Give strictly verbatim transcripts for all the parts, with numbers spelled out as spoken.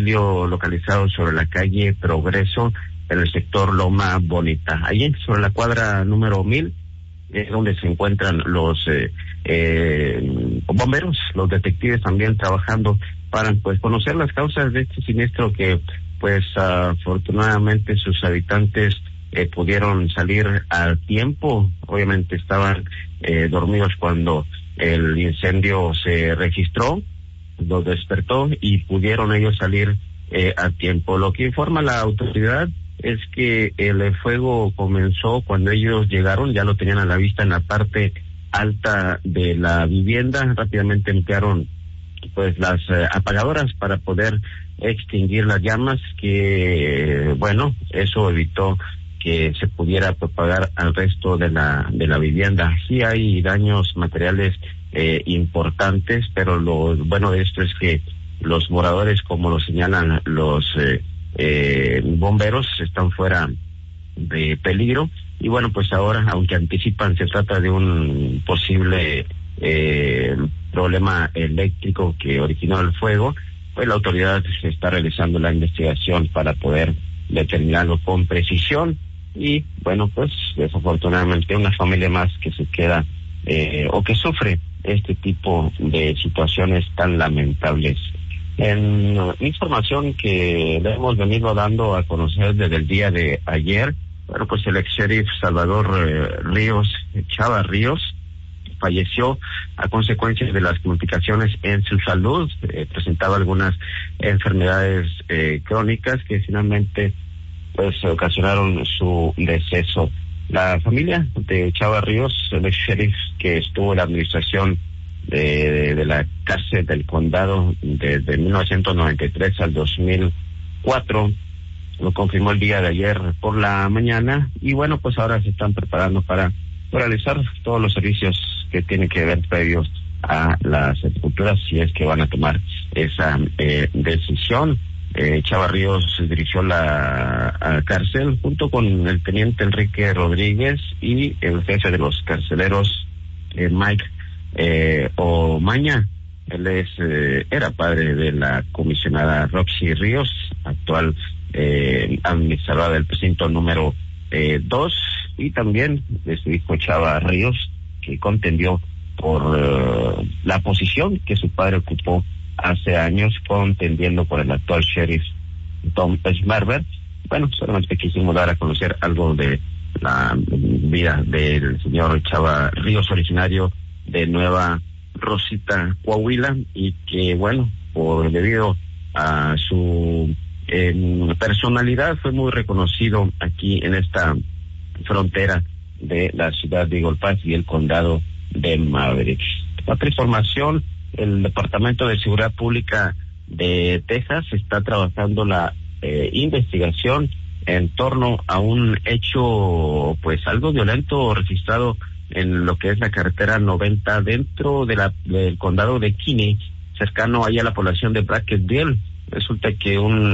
incendio localizado sobre la calle Progreso, en el sector Loma Bonita. Allí, sobre la cuadra número mil, es donde se encuentran los eh, eh, bomberos, los detectives también trabajando para pues conocer las causas de este siniestro que pues afortunadamente sus habitantes eh, pudieron salir a tiempo. Obviamente estaban eh, dormidos cuando el incendio se registró, los despertó y pudieron ellos salir eh, a tiempo. Lo que informa la autoridad es que el fuego comenzó cuando ellos llegaron, ya lo tenían a la vista en la parte alta de la vivienda. Rápidamente emplearon pues las eh, apagadoras para poder extinguir las llamas, que bueno, eso evitó que se pudiera propagar al resto de la de la vivienda. Sí hay daños materiales eh, importantes, pero lo bueno de esto es que los moradores, como lo señalan los eh, eh, bomberos, están fuera de peligro. Y bueno, pues ahora, aunque anticipan, se trata de un posible eh, problema eléctrico que originó el fuego, pues la autoridad está realizando la investigación para poder determinarlo con precisión. Y bueno, pues desafortunadamente una familia más que se queda eh, o que sufre este tipo de situaciones tan lamentables. En información que le hemos venido dando a conocer desde el día de ayer, bueno, pues el ex sheriff Salvador eh, Ríos, Chava Ríos, falleció a consecuencia de las complicaciones en su salud. Eh, presentaba algunas enfermedades eh, crónicas que finalmente pues ocasionaron su deceso. La familia de Chava Ríos, el ex sheriff que estuvo en la administración de, de, de la cárcel del condado desde mil novecientos noventa y tres al dos mil cuatro, lo confirmó el día de ayer por la mañana. Y bueno, pues ahora se están preparando para realizar todos los servicios que tienen que ver previos a las sepulturas, si es que van a tomar esa eh, decisión. Eh, Chava Ríos dirigió la a cárcel junto con el teniente Enrique Rodríguez y el jefe de los carceleros, eh, Mike eh, Omaña. Él es eh, era padre de la comisionada Roxy Ríos, actual eh, administradora del precinto número eh, dos, y también de su hijo Chava Ríos, que contendió por uh, la posición que su padre ocupó hace años, contendiendo por el actual sheriff Tom Schmerber. Bueno, solamente quisimos dar a conocer algo de la vida del señor Chava Ríos, originario de Nueva Rosita, Coahuila, y que bueno, por debido a su eh, personalidad fue muy reconocido aquí en esta frontera de la ciudad de Eagle Pass y el condado de Maverick. Otra información: el Departamento de Seguridad Pública de Texas está trabajando la eh, investigación en torno a un hecho pues algo violento registrado en lo que es la carretera noventa dentro de la del condado de Kinney, cercano ahí a la población de Brackettville. Resulta que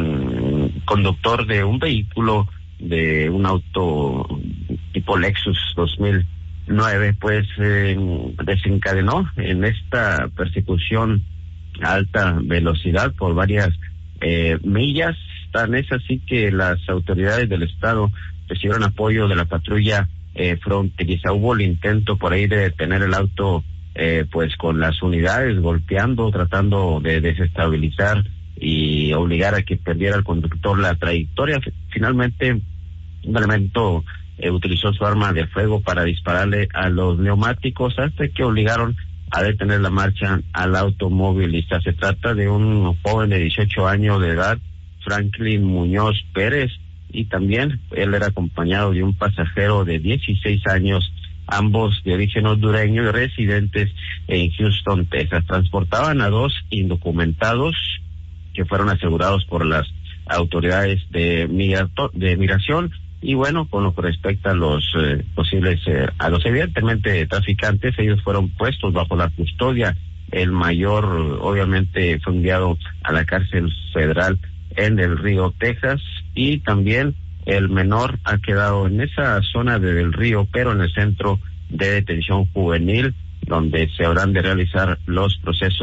un conductor de un vehículo, de un auto tipo Lexus dos mil nueve, pues eh, desencadenó en esta persecución a alta velocidad por varias eh, millas. Tan es así que las autoridades del estado recibieron apoyo de la patrulla eh, fronteriza. Hubo el intento por ahí de detener el auto eh, pues con las unidades, golpeando, tratando de desestabilizar y obligar a que perdiera el conductor la trayectoria. Finalmente un elemento eh, utilizó su arma de fuego para dispararle a los neumáticos hasta que obligaron a detener la marcha al automovilista. Se trata de un joven de dieciocho años de edad, Franklin Muñoz Pérez, y también él era acompañado de un pasajero de dieciséis años, ambos de origen hondureño y residentes en Houston, Texas. Transportaban a dos indocumentados que fueron asegurados por las autoridades de, migrato, de migración. Y bueno, con lo que respecta a los eh, posibles, eh, a los evidentemente traficantes, ellos fueron puestos bajo la custodia. El mayor obviamente fue enviado a la cárcel federal en el Río, Texas, y también el menor ha quedado en esa zona de Del Río, pero en el centro de detención juvenil, donde se habrán de realizar los procesos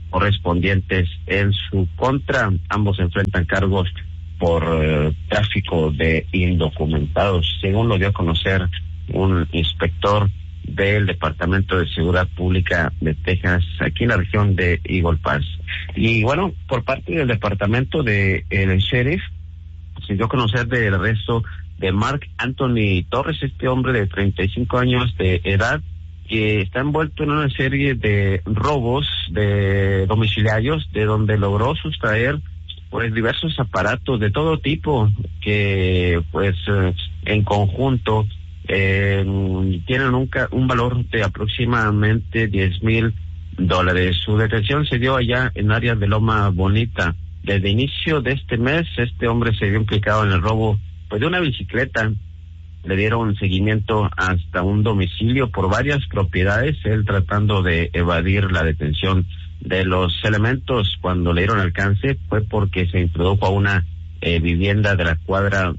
correspondientes en su contra. Ambos enfrentan cargos por eh, tráfico de indocumentados, según lo dio a conocer un inspector del Departamento de Seguridad Pública de Texas, aquí en la región de Eagle Pass. Y bueno, por parte del departamento de el sheriff, se dio a conocer del arresto de Mark Anthony Torres, este hombre de treinta y cinco años de edad, que está envuelto en una serie de robos de domiciliarios, de donde logró sustraer pues diversos aparatos de todo tipo que pues eh, en conjunto eh, tienen un, un valor de aproximadamente diez mil dólares. Su detención se dio allá en áreas de Loma Bonita. Desde inicio de este mes, este hombre se vio implicado en el robo pues de una bicicleta. Le dieron seguimiento hasta un domicilio por varias propiedades, él tratando de evadir la detención de los elementos. Cuando le dieron alcance fue porque se introdujo a una eh, vivienda de la cuadra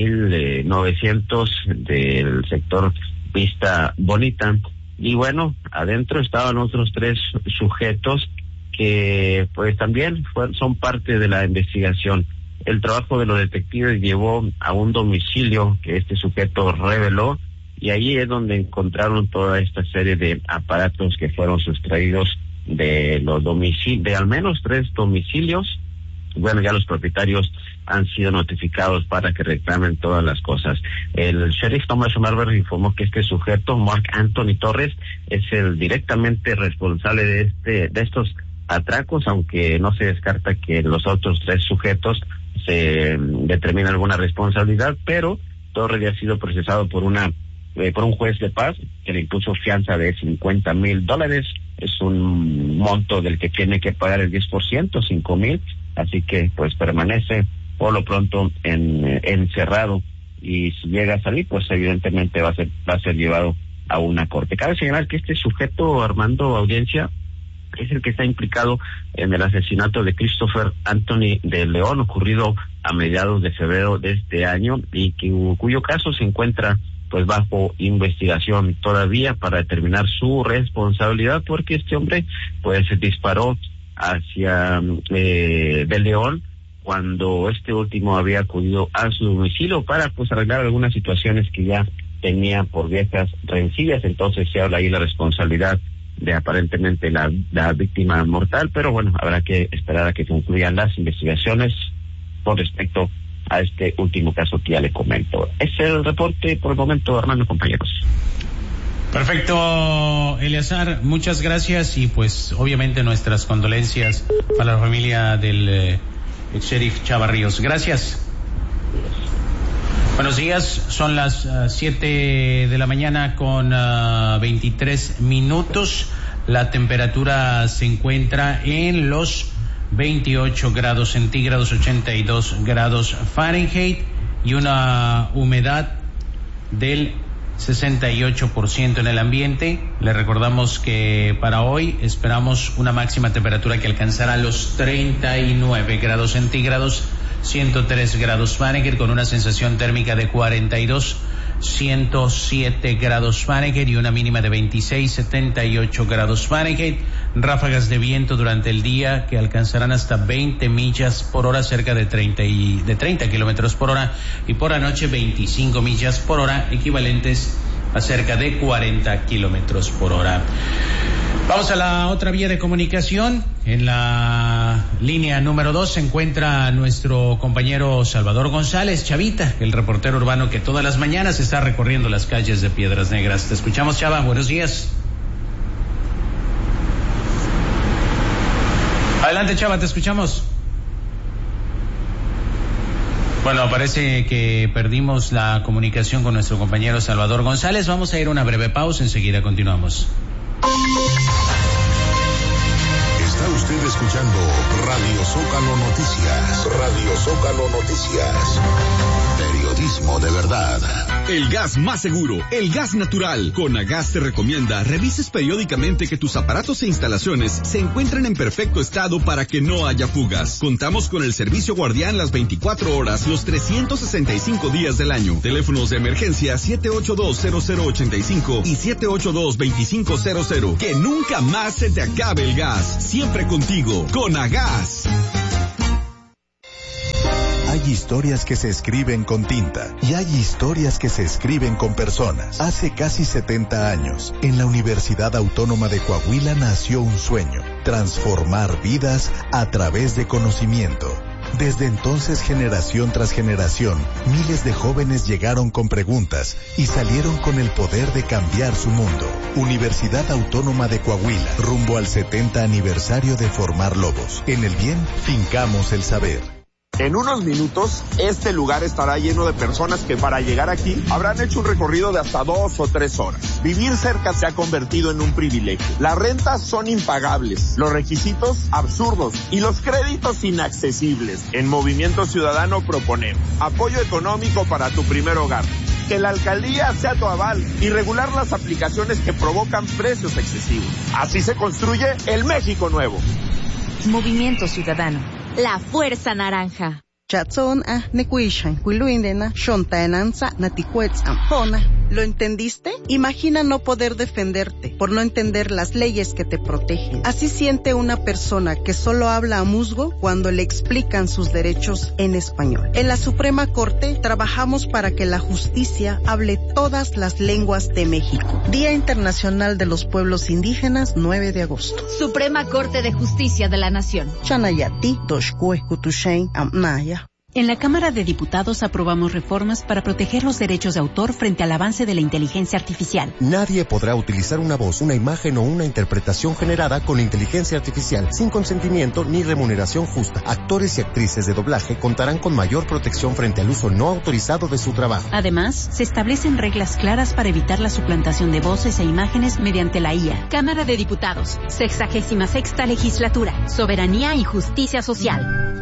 mil novecientos del sector Vista Bonita, y bueno, adentro estaban otros tres sujetos que pues también fue, son parte de la investigación. El trabajo de los detectives llevó a un domicilio que este sujeto reveló, y allí es donde encontraron toda esta serie de aparatos que fueron sustraídos de los domicilios, de al menos tres domicilios. Bueno, ya los propietarios han sido notificados para que reclamen todas las cosas. El sheriff Thomas Marver informó que este sujeto, Mark Anthony Torres, es el directamente responsable de este, de estos atracos, aunque no se descarta que los otros tres sujetos se determine alguna responsabilidad, pero Torres ya ha sido procesado por una eh, por un juez de paz que le impuso fianza de cincuenta mil dólares. Es un monto del que tiene que pagar el diez por ciento, cinco mil, así que pues permanece por lo pronto en, eh, encerrado, y si llega a salir pues evidentemente va a ser va a ser llevado a una corte. Cabe señalar que este sujeto, Armando, audiencia, es el que está implicado en el asesinato de Christopher Anthony de León, ocurrido a mediados de febrero de este año, y que, cuyo caso se encuentra pues bajo investigación todavía para determinar su responsabilidad, porque este hombre pues disparó hacia eh, de León cuando este último había acudido a su domicilio para pues arreglar algunas situaciones que ya tenía por viejas rencillas. Entonces se habla ahí la responsabilidad de aparentemente la, la víctima mortal, pero bueno, habrá que esperar a que concluyan las investigaciones con respecto a este último caso que ya le comento. Ese es el reporte por el momento, Armando, compañeros. Perfecto, Eleazar, muchas gracias, y pues obviamente nuestras condolencias a la familia del eh, sheriff Chava Ríos. Gracias. Buenos días, son las uh, siete de la mañana con uh, veintitrés minutos. La temperatura se encuentra en los veintiocho grados centígrados, ochenta y dos grados Fahrenheit, y una humedad del sesenta y ocho por ciento en el ambiente. Le recordamos que para hoy esperamos una máxima temperatura que alcanzará los treinta y nueve grados centígrados, ciento tres grados Fahrenheit, con una sensación térmica de cuarenta y dos, ciento siete grados Fahrenheit, y una mínima de veintiséis, setenta y ocho grados Fahrenheit. Ráfagas de viento durante el día que alcanzarán hasta veinte millas por hora, cerca de treinta y de treinta kilómetros por hora, y por la noche veinticinco millas por hora, equivalentes a cerca de cuarenta kilómetros por hora. Vamos a la otra vía de comunicación. En la línea número dos se encuentra nuestro compañero Salvador González, Chavita, el reportero urbano que todas las mañanas está recorriendo las calles de Piedras Negras. Te escuchamos, Chava, buenos días. Adelante, Chava, te escuchamos. Bueno, parece que perdimos la comunicación con nuestro compañero Salvador González. Vamos a ir a una breve pausa, enseguida continuamos. Está usted escuchando Radio Zócalo Noticias. Radio Zócalo Noticias. Periodismo turismo de verdad. El gas más seguro, el gas natural. Conagas te recomienda revises periódicamente que tus aparatos e instalaciones se encuentren en perfecto estado para que no haya fugas. Contamos con el servicio guardián las veinticuatro horas, los trescientos sesenta y cinco días del año. Teléfonos de emergencia siete ocho dos cero cero ocho cinco y siete ocho dos dos cinco cero cero. Que nunca más se te acabe el gas. Siempre contigo. Conagas. Hay historias que se escriben con tinta y hay historias que se escriben con personas. Hace casi setenta años, en la Universidad Autónoma de Coahuila nació un sueño: transformar vidas a través de conocimiento. Desde entonces, generación tras generación, miles de jóvenes llegaron con preguntas y salieron con el poder de cambiar su mundo. Universidad Autónoma de Coahuila, rumbo al setenta aniversario de formar lobos. En el bien, fincamos el saber. En unos minutos, este lugar estará lleno de personas que para llegar aquí habrán hecho un recorrido de hasta dos o tres horas. Vivir cerca se ha convertido en un privilegio. Las rentas son impagables, los requisitos absurdos y los créditos inaccesibles. En Movimiento Ciudadano proponemos apoyo económico para tu primer hogar, que la alcaldía sea tu aval y regular las aplicaciones que provocan precios excesivos. Así se construye el México nuevo. Movimiento Ciudadano. La Fuerza Naranja. Chatson a nekuishan, kuiluindena, shontaenanza, naticuetz ampona. ¿Lo entendiste? Imagina no poder defenderte por no entender las leyes que te protegen. Así siente una persona que solo habla a musgo cuando le explican sus derechos en español. En la Suprema Corte trabajamos para que la justicia hable todas las lenguas de México. Día Internacional de los Pueblos Indígenas, nueve de agosto. Suprema Corte de Justicia de la Nación. Chanayati, Doshkue, Kutushain, Amnaya. En la Cámara de Diputados aprobamos reformas para proteger los derechos de autor frente al avance de la inteligencia artificial. Nadie podrá utilizar una voz, una imagen o una interpretación generada con inteligencia artificial sin consentimiento ni remuneración justa. Actores y actrices de doblaje contarán con mayor protección frente al uso no autorizado de su trabajo. Además, se establecen reglas claras para evitar la suplantación de voces e imágenes mediante la I A. Cámara de Diputados, sexagésima sexta legislatura, Soberanía y Justicia Social.